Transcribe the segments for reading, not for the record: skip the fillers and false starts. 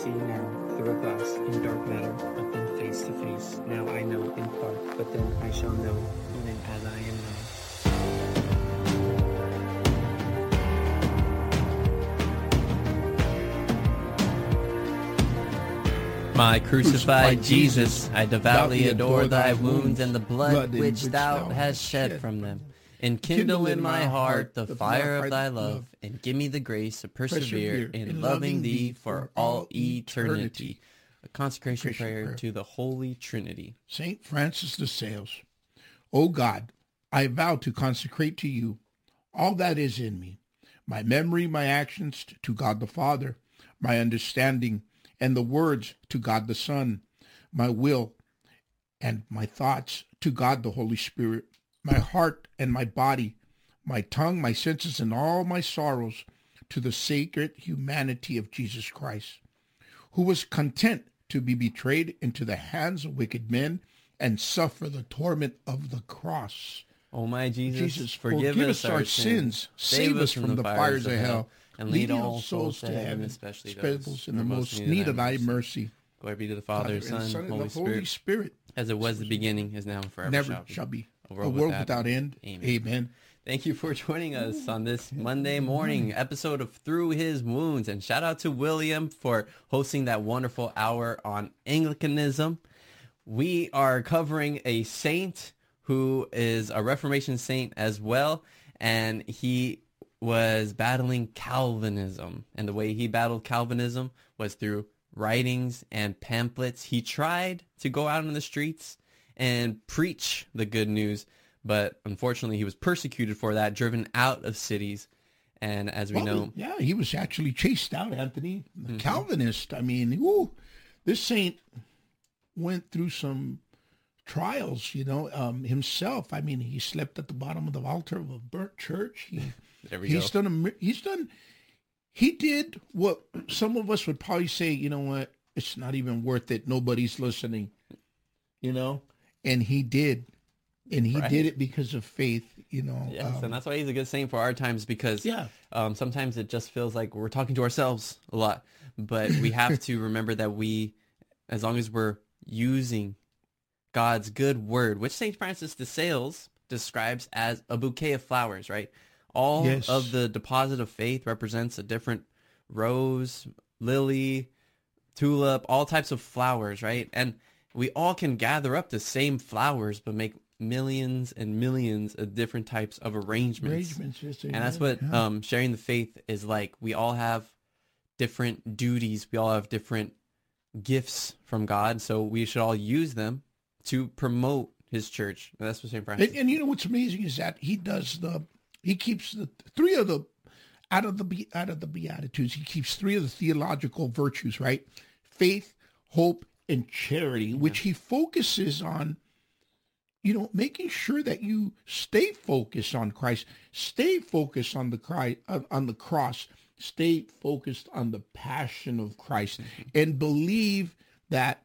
see now through a glass in dark matter, but then face to face. Now I know in part, but then I shall know, even as I am known. My crucified Jesus, I devoutly adore thy wounds and the blood which thou hast shed from them. Enkindle in my heart the fire of thy love, and give me the grace to persevere in loving thee for all eternity. A consecration prayer to the Holy Trinity. Saint Francis de Sales. O God, I vow to consecrate to you all that is in me, my memory, my actions to God the Father, my understanding, and the words to God the Son, my will and my thoughts to God the Holy Spirit, my heart and my body, my tongue, my senses, and all my sorrows to the sacred humanity of Jesus Christ, who was content to be betrayed into the hands of wicked men and suffer the torment of the cross. O my Jesus, forgive us our sins, save us from the fires of hell, and lead all souls to heaven, especially those in the most need of thy mercy. Glory be to the Father, Son, and the Holy Spirit, as it was the beginning, is now, and forever never shall be. A world without end. Amen. Thank you for joining us on this Monday morning episode of Through His Wounds. And shout out to William for hosting that wonderful hour on Anglicanism. We are covering a saint who is a Reformation saint as well. And he was battling Calvinism. And the way he battled Calvinism was through writings and pamphlets. He tried to go out in the streets and preach the good news, but unfortunately he was persecuted for that, driven out of cities. And as we know... Yeah, he was actually chased out, Anthony. The Calvinist. I mean, this saint went through some trials, himself. I mean, he slept at the bottom of the altar of a burnt church. He did what some of us would probably say, you know what, it's not even worth it. Nobody's listening, and he did. And he did it because of faith, Yes, and that's why he's a good saint for our times, because sometimes it just feels like we're talking to ourselves a lot. But we have to remember that as long as we're using God's good word, which St. Francis de Sales describes as a bouquet of flowers, right? All of the deposit of faith represents a different rose, lily, tulip, all types of flowers, right? And we all can gather up the same flowers, but make millions and millions of different types of arrangements. And that's what sharing the faith is like. We all have different duties. We all have different gifts from God. So we should all use them to promote his church. And that's what St. Francis. And you know what's amazing is that he keeps the three of the out of the Beatitudes. He keeps three of the theological virtues, right? Faith, hope, and charity, which he focuses on, making sure that you stay focused on Christ, stay focused on the cross, stay focused on the passion of Christ, and believe that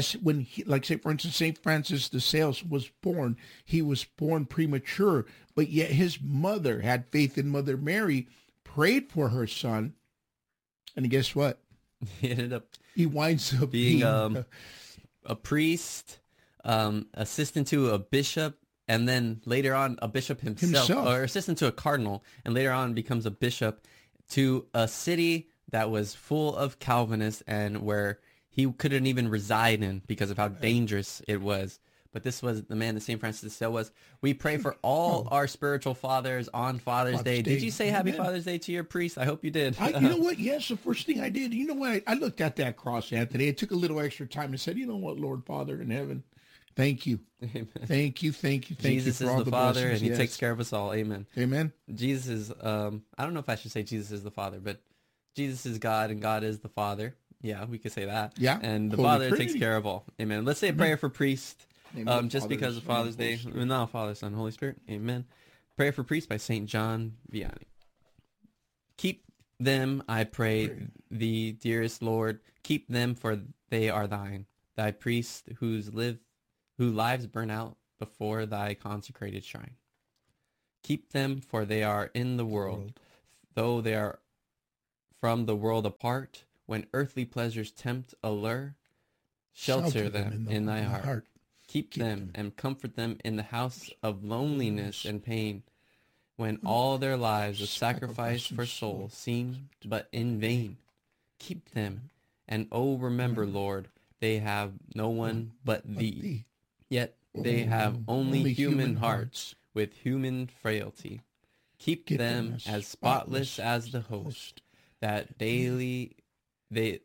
for instance, St. Francis de Sales was born, he was born premature, but yet his mother had faith in Mother Mary, prayed for her son, and guess what? He winds up being a priest, assistant to a bishop, and then later on a bishop himself, or assistant to a cardinal, and later on becomes a bishop to a city that was full of Calvinists and where he couldn't even reside in because of how dangerous it was. But this was the man that St. Francis de Sales was. We pray for all our spiritual fathers on Father's Day. Did you say Happy Father's Day to your priest? I hope you did. You know what? Yes, the first thing I did. You know what? I looked at that cross, Anthony. I took a little extra time and said, you know what, Lord Father in heaven, thank you. Amen. Thank you. Jesus is the Father, and he takes care of us all. Amen. Amen. Jesus is, I don't know if I should say Jesus is the Father, but Jesus is God, and God is the Father. Yeah, we could say that. Yeah. And the Father takes care of all. Amen. Let's say a prayer for priest. Just because of Father's Day. No, Father, Son, Holy Spirit. Amen. Prayer for priest by St. John Vianney. Keep them, I pray thee, dearest Lord. Keep them, for they are thine. Thy priests whose lives burn out before thy consecrated shrine. Keep them, for they are in the world. Though they are from the world apart, When earthly pleasures tempt allure, shelter them in thy heart. Keep them and comfort them in the house of loneliness and pain. When all their lives of sacrifice for soul seem but in vain, keep them, and remember, Lord, they have no one but thee. Yet they have only human hearts with human frailty. Keep them as spotless as the host that daily they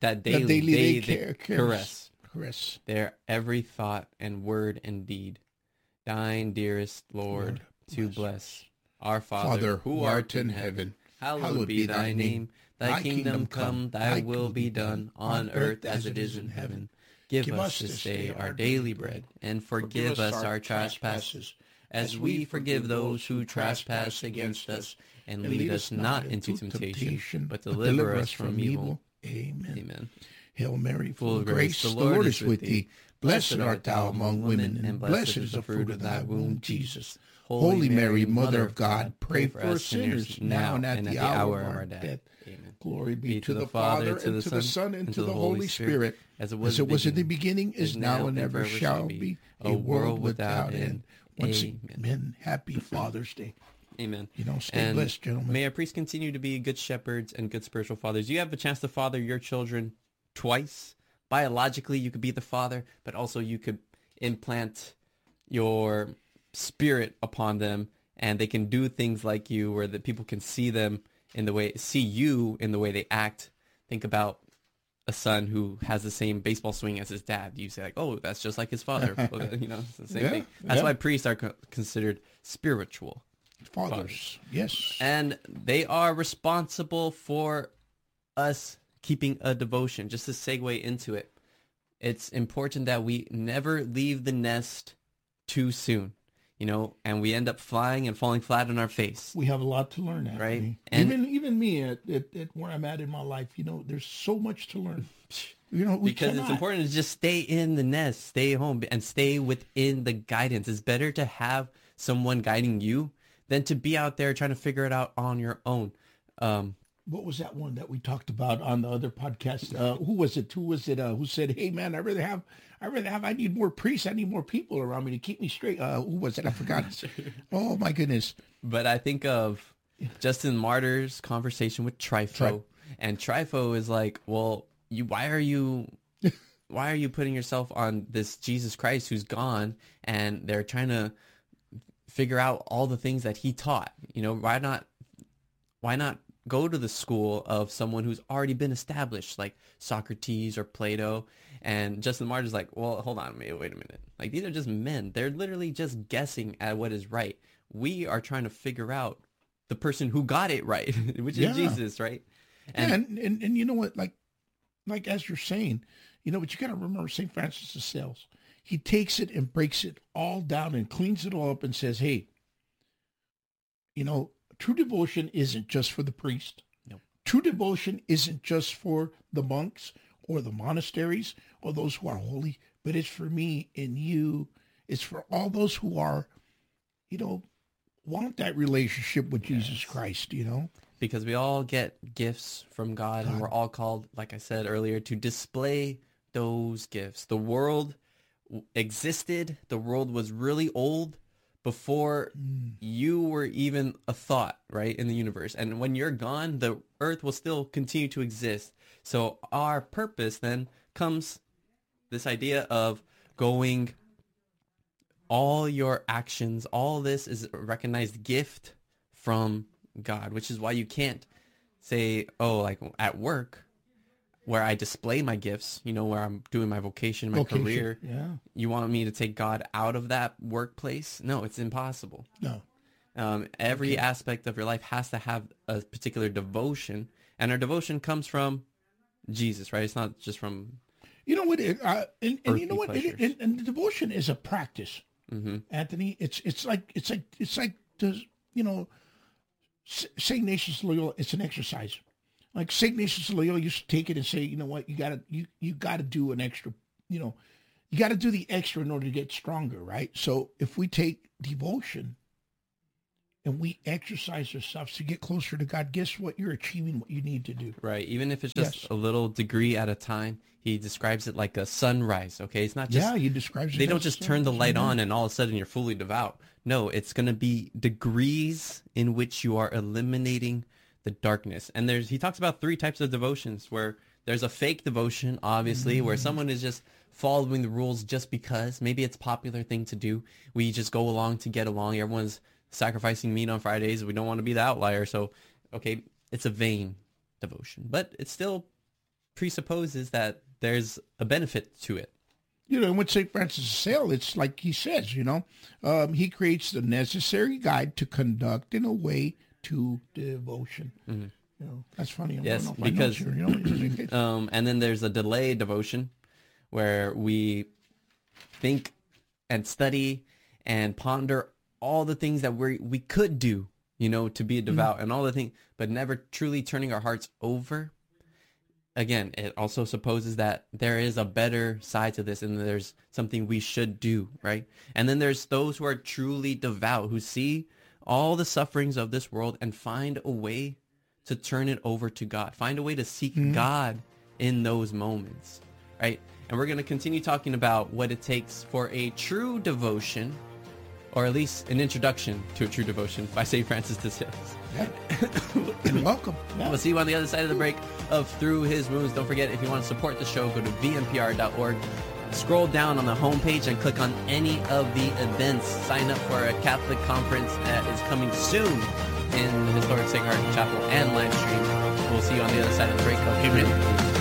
caress their every thought and word and deed. Thine, dearest Lord, to bless. Our Father, who art in heaven, hallowed be thy name. Thy kingdom come, thy will be done, on earth as it is in heaven. Give us this day our daily bread, and forgive us our trespasses, as we forgive those who trespass against us. And lead us not into temptation, but deliver us from evil. Amen. Amen. Hail Mary, full of grace, the Lord is with thee. Blessed art thou among women, and blessed is the fruit of thy womb, Jesus. Holy Mary, Mother of God, pray for us sinners, now and at the hour of our death. Amen. Glory be to the Father, and to the Son, and to the Holy Spirit, as it was in the beginning, is now, and ever shall be, a world without end. Once again, happy Father's Day. Amen. Stay blessed, gentlemen. May our priests continue to be good shepherds and good spiritual fathers. You have a chance to father your children twice. Biologically, you could be the father, but also you could implant your spirit upon them, and they can do things like you, where the people can see you in the way they act. Think about a son who has the same baseball swing as his dad. You say, like, oh, that's just like his father. It's the same thing. That's why priests are considered spiritual fathers. Yes. And they are responsible for us keeping a devotion. Just to segue into it, it's important that we never leave the nest too soon, and we end up flying and falling flat on our face. We have a lot to learn, Anthony. Right? And even me at where I'm at in my life, there's so much to learn. Because it's important to just stay in the nest, stay home, and stay within the guidance. It's better to have someone guiding you than to be out there trying to figure it out on your own. What was that one that we talked about on the other podcast? Who was it? Who said, "Hey man, I need more priests. I need more people around me to keep me straight." Who was it? I forgot. Oh my goodness! But I think of Justin Martyr's conversation with Trypho, and Trypho is like, "Well, why are you putting yourself on this Jesus Christ who's gone?" And they're trying to figure out all the things that he taught. Why not go to the school of someone who's already been established, like Socrates or Plato? And Justin Martyr's like, well, hold on, wait a minute. Like, these are just men. They're literally just guessing at what is right. We are trying to figure out the person who got it right, which is Jesus, right? And you know what, like as you're saying, but you got to remember St. Francis of Sales. He takes it and breaks it all down and cleans it all up and says, hey, true devotion isn't just for the priest. No. True devotion isn't just for the monks or the monasteries or those who are holy, but it's for me and you. It's for all those who are, want that relationship with Jesus Christ, Because we all get gifts from God, and we're all called, like I said earlier, to display those gifts. The world existed. The world was really old before you were even a thought, right, in the universe. And when you're gone, the earth will still continue to exist. So our purpose then comes this idea of going, all your actions, all this is a recognized gift from God, which is why you can't say, oh, like at work, where I display my gifts, where I'm doing my vocation, my career. Yeah. You want me to take God out of that workplace? No, it's impossible. No. Every aspect of your life has to have a particular devotion, and our devotion comes from Jesus, right? It's not just from. You know what? And you know what? And the devotion is a practice, Anthony. It's like Saint Ignatius of Loyola. It's an exercise. Like St. Ignatius of Loyola used to take it and say, you know what, you gotta do an extra, you gotta do the extra in order to get stronger, right? So if we take devotion and we exercise ourselves to get closer to God, guess what? You're achieving what you need to do. Right. Even if it's just a little degree at a time, he describes it like a sunrise. Okay. It's not just, he describes it. They don't just turn the light on and all of a sudden you're fully devout. No, it's going to be degrees in which you are eliminating the darkness. And he talks about 3 types of devotions, where there's a fake devotion, obviously, where someone is just following the rules just because maybe it's a popular thing to do. We just go along to get along. Everyone's sacrificing meat on Fridays. We don't want to be the outlier. So, okay, it's a vain devotion, but it still presupposes that there's a benefit to it. You know, with St. Francis of Sales, it's like he says, he creates the necessary guide to conduct in a way to devotion. Mm-hmm. That's funny. Yes, because and then there's a delayed devotion where we think and study and ponder all the things that we could do, to be devout and all the things, but never truly turning our hearts over. Again, it also supposes that there is a better side to this and there's something we should do, right? And then there's those who are truly devout, who see all the sufferings of this world and find a way to turn it over to God, find a way to seek God in those moments, right? And we're going to continue talking about what it takes for a true devotion, or at least an introduction to a true devotion by St. Francis de Sales. You're welcome. Yeah. We'll see you on the other side of the break of Through His Wounds. Don't forget, if you want to support the show, go to vmpr.org. Scroll down on the homepage and click on any of the events. Sign up for a Catholic conference that is coming soon in the historic Sacred Heart Chapel and live stream. We'll see you on the other side of the break. Amen.